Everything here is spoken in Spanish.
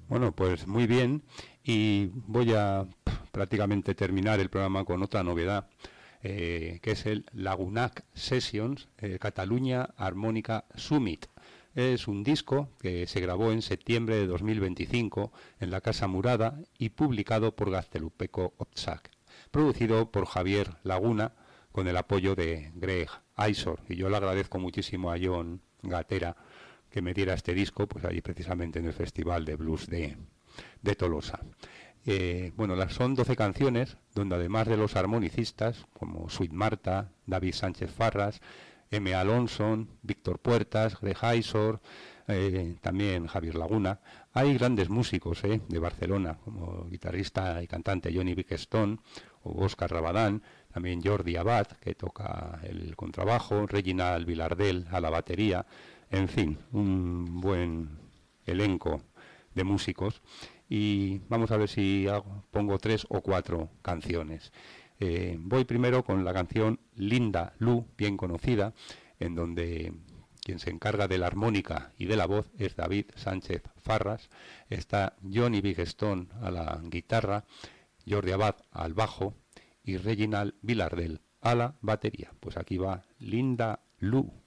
Bueno, pues muy bien, y voy a prácticamente terminar el programa con otra novedad, que es el Lagunac Sessions Cataluña Harmónica Summit. Es un disco que se grabó en septiembre de 2025 en la Casa Murada y publicado por Gaztelupeco Otzak, producido por Javier Laguna con el apoyo de Greg Aizor. Y yo le agradezco muchísimo a John Gatera que me diera este disco, pues ahí precisamente en el Festival de Blues de Tolosa. Bueno, son 12 canciones donde además de los armonicistas como Sweet Marta, David Sánchez Farras, M. Alonso, Víctor Puertas, Greg Aizor, también Javier Laguna, hay grandes músicos de Barcelona, como el guitarrista y cantante Johnny Bickstone o Óscar Rabadán, también Jordi Abad, que toca el contrabajo, Reginald Vilardell a la batería, en fin, un buen elenco de músicos. Y vamos a ver si pongo 3 o 4 canciones. Voy primero con la canción Linda Lu, bien conocida, en donde quien se encarga de la armónica y de la voz es David Sánchez Farras. Está Johnny Biggestone a la guitarra, Jordi Abad al bajo y Reginald Vilardell a la batería. Pues aquí va Linda Lu.